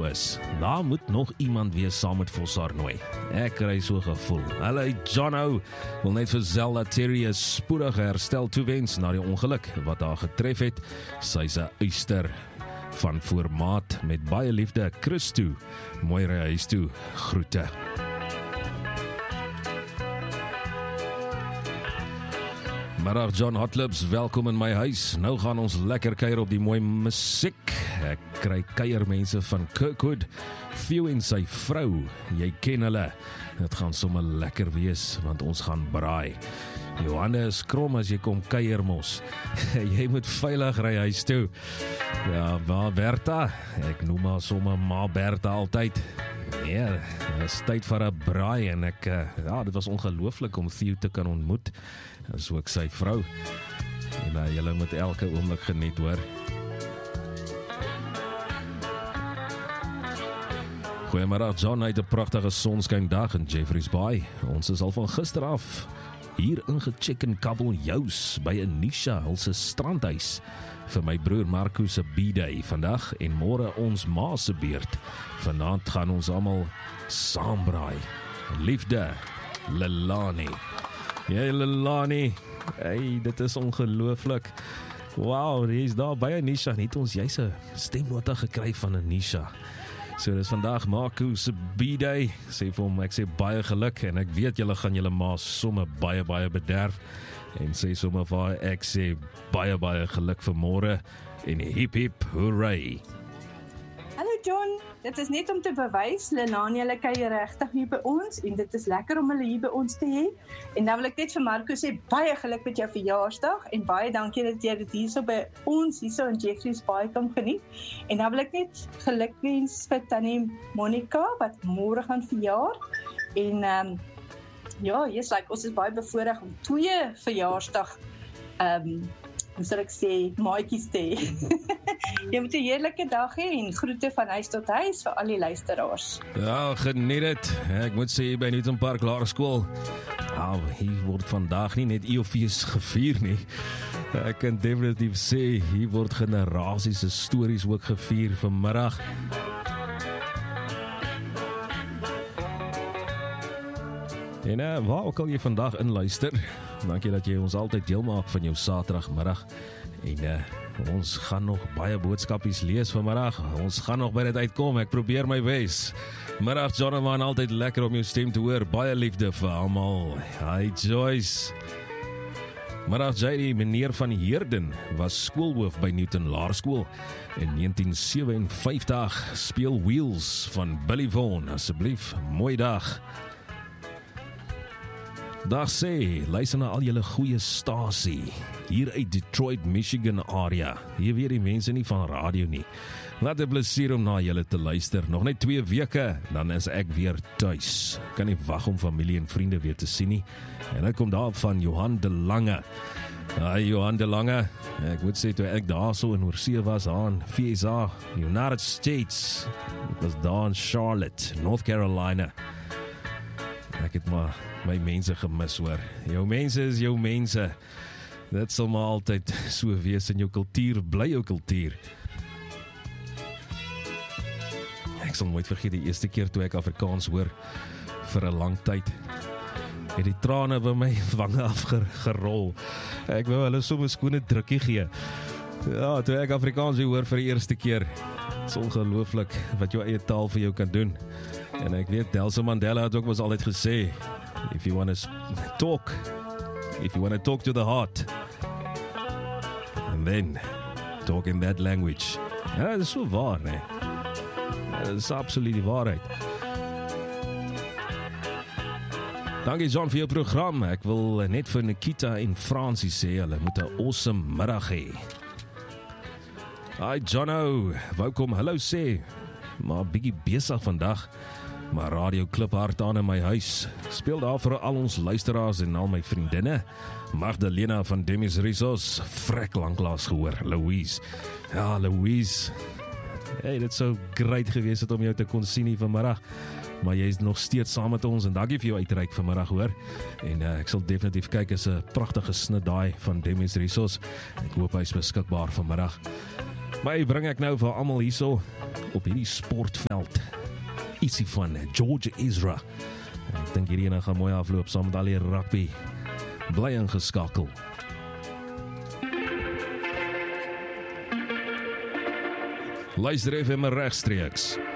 is, daar moet nog iemand wees saam met Vos Arnooi. Ek kry so gevoel. Hulle Jono wil net vir Zelda Terry 'n spoedige herstel toewens na die ongeluk wat haar getref het. Sy's 'n uister van formaat met baie liefde. Christo, mooi ry huis toe. Groete. Middag John Hotlips, welkom in my huis. Nou gaan ons lekker kuier op die mooi musiek. Ek kry kuiermense van Kirkwood, Theo en sy vrou, jy ken hulle. Dit gaan sommer lekker wees, want ons gaan braai. Johanne is krom as jy kom kuier mos. Jy moet veilig ry huis toe. Ja, maar Bertha, ek noem haar sommer Ma Bertha altyd. Ja, dit is tyd vir 'n braai en dit was ongelooflik om Theo te kan ontmoet. Dis ook sy vrou. En julle moet elke oomblik geniet hoor. Goeiemiddag John, uit 'n pragtige sonskyndag in Jeffreys Bay. Ons is al van gister af hier ingecheck in Kabeljous by Anisha, hulse strandhuis. Vir my broer Marco se B-day vandag en môre ons ma se beurt. Vanaand gaan ons almal saam braai. Liefde, Lelani. Jy Lelani, hey, dit is ongelooflik. Wow, die is daar by Anisha, het ons juist 'n stemnota gekry van Anisha. So dis vandag Marco se B-day, sê vir hom, ek sê baie geluk, en ek weet julle gaan julle ma sommer baie bederf, en sê sommer vir haar, ek sê baie geluk vir môre, en hip hip hooray. Hallo John, dit is net om te bewys, Lelani hulle kuier regtig hier by ons, en dit is lekker om hulle hier by ons te hê, en dan wil ek net vir Marco sê, baie geluk met jou verjaarsdag, en baie dankie dat jy dit hierso by ons, hierso in Jeffreys Bay kan geniet, en dan wil ek net gelukwens vir Tannie Monica, wat môre gaan verjaar, en ons is baie bevoorreg om 2 verjaarsdag, hoe sal ek sê, maatjies te hê. Jy moet 'n heerlike dag hê en groete van huis tot huis vir al die luisteraars. Ja, geniet dit. Ek moet sê by Newton Park Laerskool, hier word vandag nie net EOFees gevier nie. Ek kan definitief sê, hier word generasies se stories ook gevier vanmiddag. En waar ook al jy vandag inluister, dankie dat jy ons altyd deel maak van jou Saterdagmiddag. En ons gaan nog baie boodskapies lees vanmiddag. Ons gaan nog by dit uitkom, ek probeer my bes. Middag Jonathan, altyd lekker om jou stem te hoor. Baie liefde vir almal. Hi Joyce. Middag JD, meneer van Heerden was skoolhoof by Newton Laerskool. In 1957 speel Wheels van Billy Vaughan. Asseblief, mooi dag. Dag sê, luister na al julle goeie stasie, hier uit Detroit, Michigan area. Hier weet die mense nie van radio nie. Wat 'n plesier om na julle te luister. Nog net 2 weke, dan is ek weer tuis. Kan nie wag om familie en vriende weer te sien nie. En ek kom daar van Johan de Lange. Hi Johan de Lange. Ek moet sê, toe ek daar so in Oorsee was, aan VSA, United States. Ek was daar in Charlotte, North Carolina. Ek het maar my mense gemis hoor. Jou mense is jou mense. Dit sal maar altyd so wees in jou kultuur, bly jou kultuur. Ek sal nooit vergeet die eerste keer toe ek Afrikaans hoor vir 'n lang tyd. Het die trane by my wange afgerol. Ek wou hulle sommer 'n skone drukkie gee. Ja, toe ek Afrikaans hoor vir die eerste keer. Dit is ongelooflik wat jou eie taal vir jou kan doen. En ek weet, Nelson Mandela het ook was altyd gesê, if you want to talk to the heart, and then talk in that language. Ja, dit is so waar, nee. Dit is absoluut die waarheid. Dankie John vir jou program. Ek wil net vir Nikita en Francie sê, hulle moet 'n awesome middag hê. Hi Jono, welkom, hallo sê, maar bietjie besig vandag. Maar radio klip hard aan in my huis. Speel daar vir al ons luisteraars en al my vriendinne. Magdalena van Demis Rissos, vrek lanklaas gehoor. Louise. Ja, Louise. Hey, dit sou great gewees het om jou te kon sien hier vanmiddag. Maar jy is nog steeds saam met ons en dankie vir jou uitreik vanmiddag hoor. En ek sal definitief kyk, is 'n pragtige snit daai van Demis Rissos. Ek hoop hy is beskikbaar vanmiddag. Maar bring ek nou vir almal hierso op hierdie sportveld. Ietsie van George Ezra. Ek dink hierdie ene gaan mooi afloop saam met al die rugby. Bly ingeskakel. Luister FM regstreeks